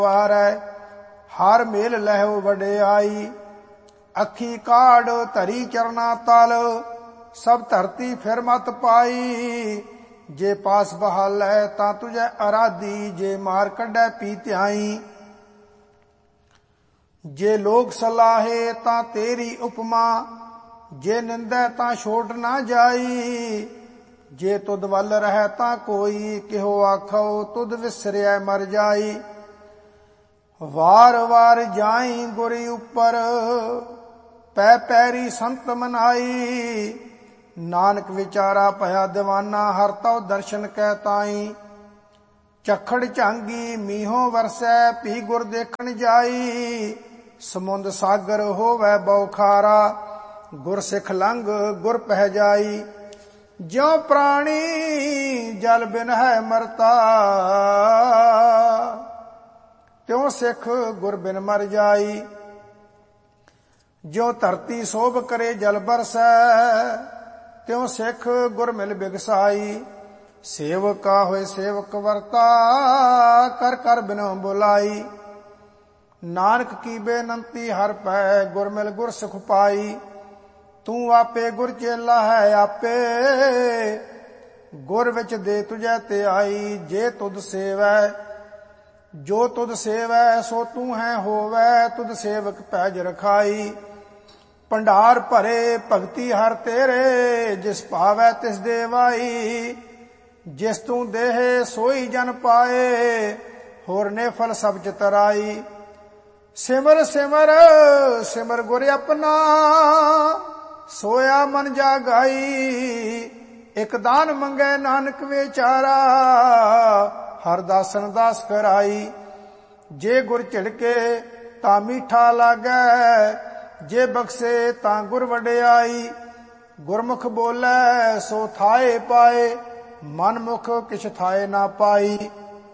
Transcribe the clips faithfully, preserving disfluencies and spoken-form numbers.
ਵਾਰੈ। ਹਰ ਮੇਲ ਲਹਿਓ ਵਡਿਆਈ, ਅੱਖੀ ਕਾੜ ਧਰੀ ਚਰਨਾ ਤਲ। ਸਭ ਧਰਤੀ ਫਿਰ ਮਤ ਪਾਈ, ਜੇ ਪਾਸ ਬਹਾਲੈ ਤਾਂ ਤੁਝੈ ਅਰਾਧੀ। ਜੇ ਮਾਰ ਕੱਢੈ ਪੀ ਧਿਆਈ, ਜੇ ਲੋਕ ਸਲਾਹੇ ਤਾਂ ਤੇਰੀ ਉਪਮਾ। ਜੇ ਨਿੰਦੈ ਤਾਂ ਛੋਟ ਨਾ ਜਾਈ, ਜੇ ਤੁਧ ਵੱਲ ਰਹਿ ਤਾਂ ਕੋਈ। ਕਿਹੋ ਆਖੋ ਤੁਧ ਵਿਸਰਿਐ ਮਰ ਜਾਈ। ਵਾਰ ਵਾਰ ਜਾਈ ਗੁਰੀ ਉੱਪਰ, ਪੈ ਪੈਰੀ ਸੰਤ ਮਨਾਈ। ਨਾਨਕ ਵਿਚਾਰਾ ਭਇਆ ਦੀਵਾਨਾ, ਹਰ ਤਉ ਦਰਸ਼ਨ ਕੈ ਤਾਈ। ਚਖੜ ਝਾਂਗੀ ਮੀਹੋਂ ਵਰਸੈ, ਪੀ ਗੁਰ ਦੇਖਣ ਜਾਈ। ਸਮੁੰਦ ਸਾਗਰ ਹੋਵੈ ਬਉਖਾਰਾ, ਗੁਰ ਸਿੱਖ ਲੰਘ ਗੁਰ ਪਹਿ ਜਾਈ। ਜਿਉ ਪ੍ਰਾਣੀ ਜਲ ਬਿਨ ਹੈ ਮਰਤਾ, ਤਿਉ ਸਿੱਖ ਗੁਰ ਬਿਨ ਮਰ ਜਾਈ। ਜਿਉ ਧਰਤੀ ਸੋਭ ਕਰੇ ਜਲ ਬਰਸੈ, ਤਿਉ ਸਿੱਖ ਗੁਰ ਮਿਲ ਬਿਗਸਾਈ। ਸੇਵਕਾ ਹੋਏ ਸੇਵਕ ਵਰਤਾ, ਕਰ ਕਰ ਬਿਨੋ ਬੁਲਾਈ। ਨਾਨਕ ਕੀ ਬੇਨੰਤੀ ਹਰ ਪੈ, ਗੁਰ ਮਿਲ ਗੁਰ ਸੁਖ ਪਾਈ। ਤੂੰ ਆਪੇ ਗੁਰ ਚੇਲਾ ਹੈ ਆਪੇ, ਗੁਰ ਵਿੱਚ ਦੇ ਤੁਝੈ ਧਿਆਈ। ਜੇ ਤੁਧ ਸੇਵੈ ਜੋ ਤੁਧ ਸੇਵੈ, ਸੋ ਤੂੰ ਹੈ ਹੋਵੈ। ਤੁਧ ਸੇਵਕ ਪੈਜ ਰਖਾਈ। ਭੰਡਾਰ ਭਰੇ ਭਗਤੀ ਹਰ ਤੇਰੇ, ਜਿਸ ਭਾਵੈ ਤਿਸ ਦੇਵਾਈ। ਜਿਸ ਤੂੰ ਦੇਹ ਸੋਈ ਜਨ ਪਾਏ, ਹੋਰ ਨੇ ਫਲ ਸਭ ਚਤਰਾਈ। ਸਿਮਰ ਸਿਮਰ ਸਿਮਰ ਗੁਰ ਆਪਣਾ, ਸੋਇਆ ਮਨ ਜਾਗਾਈ। ਇਕ ਦਾਨ ਮੰਗੈ ਨਾਨਕ ਵਿਚਾਰਾ, ਹਰ ਦਾਸਨ ਦਾਸ ਕਰਾਈ। ਜੇ ਗੁਰ ਝਿੜਕੇ ਤਾਂ ਮੀਠਾ ਲਾਗੈ, ਜੇ ਬਖਸ਼ੇ ਤਾਂ ਗੁਰ ਵਡਿਆਈ। ਗੁਰਮੁਖ ਬੋਲੇ ਸੋ ਥਾਏ ਪਾਏ, ਮਨ ਮੁਖ ਕਿਛ ਥਾਏ ਨਾ ਪਾਈ।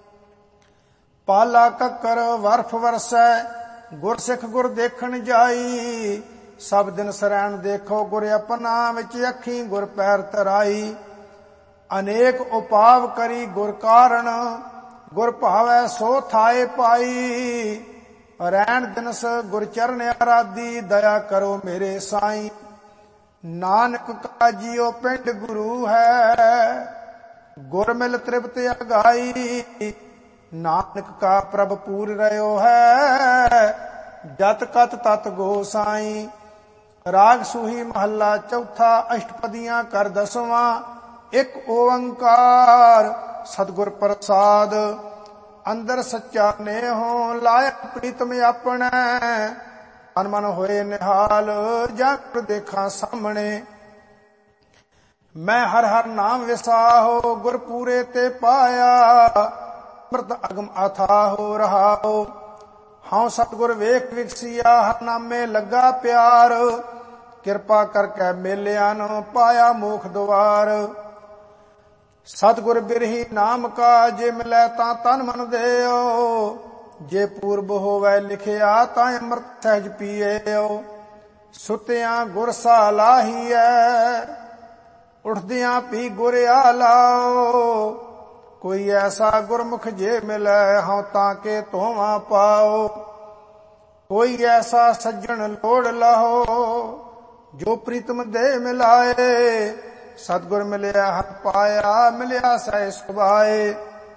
ਪਾਲਾ ਕੱਕਰ ਵਰਫ ਵਰਸੈ, ਗੁਰ ਸਿੱਖ ਗੁਰ ਦੇਖਣ ਜਾਈ। ਸਭ ਦਿਨ ਸਰੈਣ ਦੇਖੋ ਗੁਰ ਆਪਣਾ, ਵਿੱਚ ਅੱਖੀ ਗੁਰ ਪੈਰ ਧਰਾਈ। ਅਨੇਕ ਉਪਾਵ ਕਰੀ ਗੁਰ ਕਾਰਣ, ਗੁਰ ਭਾਵੈ ਸੋ ਥਾਏ ਪਾਈ। ਰਹਿਣ ਦਿਨਸ ਗੁਰ ਚਰਨ ਆਰਾਧੀ, ਦਇਆ ਕਰੋ ਮੇਰੇ ਸਾਈਂ। ਨਾਨਕ ਕਾ ਜੀਉ ਪਿੰਡ ਗੁਰੂ ਹੈ, ਗੁਰ ਮਿਲ ਤ੍ਰਿਪਤ ਅਗਾਈ। ਨਾਨਕ ਕਾ ਪ੍ਰਭ ਪੂਰ ਰਹਿਓ ਹੈ, ਜਤ ਕਤ ਤਤ ਗੋਸਾਈ। ਰਾਗ ਸੂਹੀ ਮਹੱਲਾ ਚੌਥਾ, ਅਸ਼ਟਪਦੀਆਂ ਕਰ ਦਸਵਾਂ। ਇੱਕ ਓੰਕਾਰ ਸਤਿਗੁਰ ਪ੍ਰਸਾਦ, ਅੰਦਰ ਸੱਚਾ ਨੇਹੋ ਲਾਇਆ ਪ੍ਰੀਤਮ ਆਪਣੈ। ਮਨ ਮਨ ਹੋਏ ਨਿਹਾਲ, ਜਗ ਦੇਖਾਂ ਸਾਹਮਣੇ। ਮੈਂ ਹਰ ਹਰ ਨਾਮ ਵਿਸਾਹੋ, ਗੁਰ ਪੂਰੇ ਤੇ ਪਾਇਆ। ਅੰਮ੍ਰਿਤ ਅਗਮ ਅਥਾਹੋ ਰਹਾਓ, ਹਉ ਸਤਿਗੁਰ ਵੇਖ ਵਿਕਸਿਆ। ਹਰ ਨਾਮੇ ਲੱਗਾ ਪਿਆਰ, ਕਿਰਪਾ ਕਰਕੇ ਮੇਲਿਆਂ ਨੂੰ ਪਾਇਆ ਮੋਖ ਦੁਆਰ। ਸਤਿਗੁਰ ਬਿਰਹੀ ਨਾਮ ਕਾ, ਜੇ ਮਿਲੈ ਤਾਂ ਤਨ ਮਨ ਦੇਓ। ਜੇ ਪੂਰਬ ਹੋਵੈ ਲਿਖਿਆ, ਤਾਂ ਅੰਮ੍ਰਿਤ ਸਹਿਜ ਪੀਏਓ। ਸੁਤਿਆਂ ਗੁਰ ਸਾ ਲਾਹੀਐ, ਉਠਦਿਆਂ ਪੀ ਗੁਰ ਆਲਾਓ। ਕੋਈ ਐਸਾ ਗੁਰਮੁਖ ਜੇ ਮਿਲੈ, ਹਉ ਤਾਂ ਕੇ ਧੋਵਾਂ ਪਾਓ। ਕੋਈ ਐਸਾ ਸੱਜਣ ਲੋੜ ਲਾਹੋ, ਜੋ ਪ੍ਰੀਤਮ ਦੇ ਮਿਲਾਏ। ਸਤਿਗੁਰ ਮਿਲਿਆ ਹਰ ਪਾਇਆ, ਮਿਲਿਆ ਸਹਿ ਸੁਭਾਏ।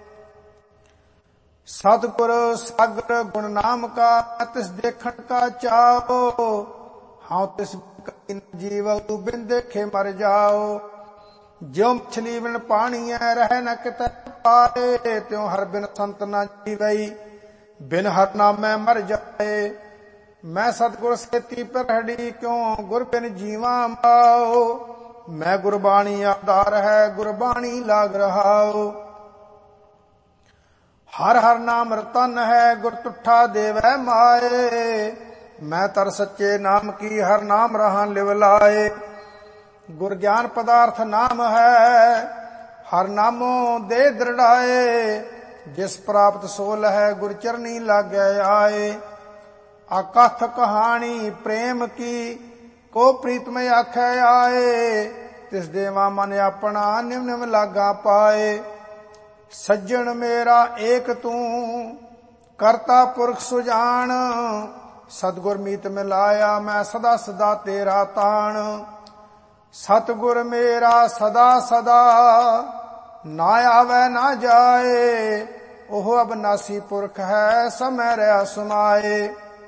ਸਤਿਗੁਰ ਸਾਗਰ ਗੁਣ ਨਾਮ ਕਾ, ਤਿਸ ਦੇਖਣ ਕਾ ਚਾਓ। ਹਉ ਤਿਸ ਜੀਵ ਬਿਨ ਦੇਖੇ ਮਰ ਜਾਓ। ਜਿਉ ਮਛਲੀ ਬਿਨ ਪਾਣੀਐ, ਰਹਿ ਨ ਕਿਤੈ ਪਾਏ। ਤਿਉ ਹਰ ਬਿਨ ਸੰਤ ਨ ਜੀਵਈ, ਬਿਨ ਹਰ ਨਾਮੈ ਮਰ ਜਾਏ। ਮੈਂ ਸਤਿਗੁਰ ਸੇਤੀ ਪ੍ਰਹੜੀ, ਕਿਉ ਗੁਰ ਬਿਨ ਜੀਵਾਂ ਮਾਓ। ਮੈਂ ਗੁਰਬਾਣੀ ਆਧਾਰ ਹੈ, ਗੁਰਬਾਣੀ ਲਾਗ ਰਹਾਓ। ਹਰ ਹਰ ਨਾਮ ਰਤਨ ਹੈ, ਗੁਰ ਤੁਠਾ ਦੇਵੈ ਮਾਏ। ਮੈਂ ਤਰ ਸੱਚੇ ਨਾਮ ਕੀ, ਹਰ ਨਾਮ ਰਹਾ ਲਿਵ ਲਾਏ। ਗੁਰ ਗਿਆਨ ਪਦਾਰਥ ਨਾਮ ਹੈ, ਹਰ ਨਾਮੋ ਦੇ ਦ੍ਰਿੜਾਏ। ਜਿਸ ਪ੍ਰਾਪਤ ਸੋ ਲਹੈ, ਗੁਰ ਚਰਨੀ ਲਾਗੈ ਆਏ। ਅਕਥ ਕਹਾਣੀ ਪ੍ਰੇਮ ਕੀ, ਕੋ ਪ੍ਰੀਤਮ ਆਖੈ ਆਏ। ਤਿਸ ਦੇਵਾ ਮਨ ਆਪਣਾ, ਨਿਮ ਨਿਮ ਲਾਗਾ ਪਾਏ। ਸੱਜਣ ਮੇਰਾ ਏਕ ਤੂੰ, ਕਰਤਾ ਪੁਰਖ ਸੁਜਾਨ, ਸਤਿਗੁਰ ਮੀਤ ਮਿਲਾਇਆ ਮੈਂ ਸਦਾ ਸਦਾ ਤੇਰਾ ਤਾਣ। ਸਤਿਗੁਰ ਮੇਰਾ ਸਦਾ ਸਦਾ ਨਾ ਆਵੈ ਨਾ ਜਾਏ, ਉਹ ਅਬਨਾਸੀ ਪੁਰਖ ਹੈ ਸਮੈ ਰਹਿ ਸਮਾਏ।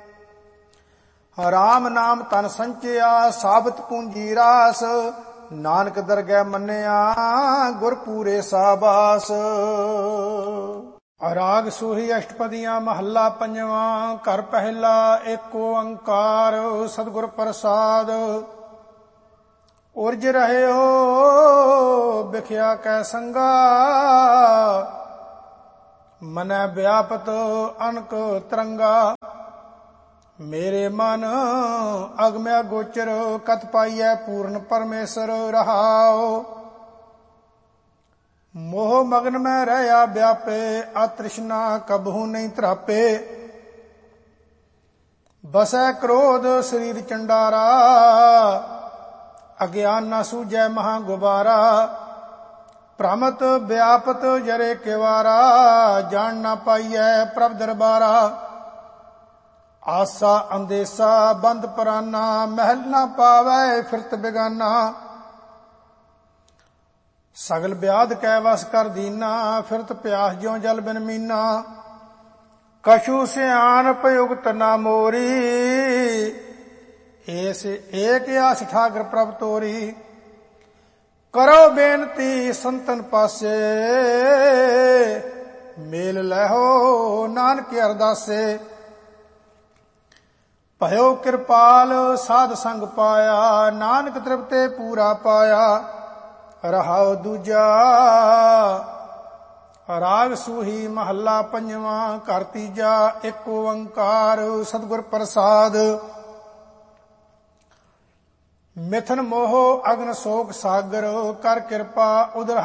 ਰਾਮ ਨਾਮ ਤਨ ਸੰਚਿਆ ਸਾਬਤ ਪੂੰਜੀ ਰਾਸ, ਨਾਨਕ ਦਰਗਹਿ ਮੰਨਿਆ ਗੁਰ ਪੂਰੇ ਸਾਬਾਸ। ਰਾਗ ਸੂਹੀ ਅਸ਼ਟਪਦੀਆਂ ਮਹੱਲਾ ਪੰਜਵਾਂ। ਘਰ ਪਹਿਲਾ ਏਕ ਓੰਕਾਰ ਸਤਿਗੁਰ ਪ੍ਰਸਾਦ। ਉਰਜ ਰਹਿਓ ਵਿਖਿਆ ਕੈ ਸੰਗਾ, ਮਨੈ ਵਿਆਪਤ ਅਨਕ ਤਰੰਗਾ। ਮੇਰੇ ਮਨ ਅਗਮਿਆ ਗੋਚਰ, ਕਤ ਪਾਈਐ ਪੂਰਨ ਪਰਮੇਸ਼ਰ ਰਹਾਉ। ਮੋਹ ਮਗਨ ਮੈਂ ਰਹਿਆ ਵਿਆਪੇ, ਅਤ੍ਰਿਸ਼ਨਾ ਕਬਹੂ ਨਹੀਂ ਤਰਾਪੇ। ਬਸੈ ਕ੍ਰੋਧ ਸਰੀਰ ਚੰਡਾਰਾ, ਅਗਿਆਨ ਨਾ ਸੂਝੈ ਮਹਾ ਗੁਬਾਰਾ। ਭ੍ਰਮਤ ਵਿਆਪਤ ਜਰੇ ਕਿਵਾਰਾ, ਜਾਣ ਨਾ ਪਾਈਐ ਪ੍ਰਭ ਦਰਬਾਰਾ। ਆਸਾ ਅੰਦੇਸਾ ਬੰਦ ਪਰਾਨਾ, ਮਹਿਲ ਨਾ ਪਾਵੈ ਫਿਰਤ ਬਿਗਾਨਾ। ਸਗਲ ਵਿਆਦ ਕੈ ਵਸ ਕਰ ਦੀਨਾ, ਫਿਰਤ ਪਿਆਸ ਜਿਉ ਜਲ ਬਿਨ ਮੀਨਾ। ਕਛੂ ਸਿਆਣਪ ਉਗਤ ਨਾ ਮੋਰੀ, ਏਸ ਏਕ ਆਸ ਠਾਕਰ ਪ੍ਰਭ ਤੋਰੀ। ਕਰੋ ਬੇਨਤੀ ਸੰਤਨ ਪਾਸੇ, ਮੇਲ ਲਹੋ ਨਾਨਕ ਅਰਦਾਸੇ। ਭਇਓ ਕਿਰਪਾਲ ਸਾਧ ਸੰਗ ਪਾਇਆ, ਨਾਨਕ ਤ੍ਰਿਪਤੇ ਪੂਰਾ ਪਾਇਆ। ਰਹਾਉ ਦੂਜਾ। ਰਾਗ ਸੂਹੀ ਮਹੱਲਾ ਪੰਜਵਾਂ। ਘਰ ਤੀਜਾ ਏਕ ਓੰਕਾਰ ਸਤਿਗੁਰ ਪ੍ਰਸਾਦ। ਮਿਥਨ ਮੋਹ ਅਗਨ ਸੋਕ ਸਾਗਰ, ਕਰ ਕਿਰਪਾ ਉਦਰ